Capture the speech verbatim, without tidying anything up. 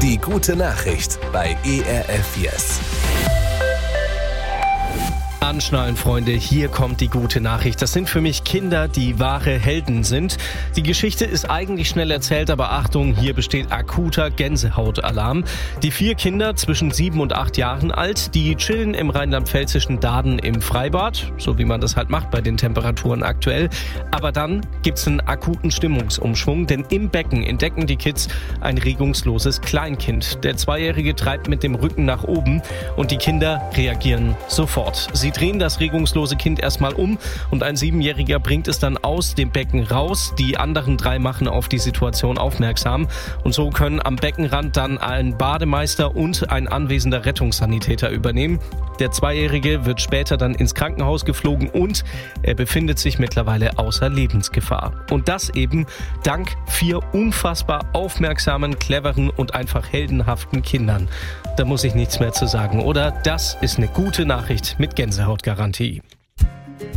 Die gute Nachricht bei E R F Yes. Anschnallen, Freunde, hier kommt die gute Nachricht. Das sind für mich Kinder, die wahre Helden sind. Die Geschichte ist eigentlich schnell erzählt, aber Achtung, hier besteht akuter Gänsehautalarm. Die vier Kinder zwischen sieben und acht Jahren alt, die chillen im rheinland-pfälzischen Daden im Freibad, so wie man das halt macht bei den Temperaturen aktuell. Aber dann gibt's einen akuten Stimmungsumschwung, denn im Becken entdecken die Kids ein regungsloses Kleinkind. Der Zweijährige treibt mit dem Rücken nach oben und die Kinder reagieren sofort. Sie drehen das regungslose Kind erstmal um und ein Siebenjähriger bringt es dann aus dem Becken raus. Die anderen drei machen auf die Situation aufmerksam und so können am Beckenrand dann ein Bademeister und ein anwesender Rettungssanitäter übernehmen. Der Zweijährige wird später dann ins Krankenhaus geflogen und er befindet sich mittlerweile außer Lebensgefahr. Und das eben dank vier unfassbar aufmerksamen, cleveren und einfach heldenhaften Kindern. Da muss ich nichts mehr zu sagen, oder? Das ist eine gute Nachricht mit Gänsehautgarantie.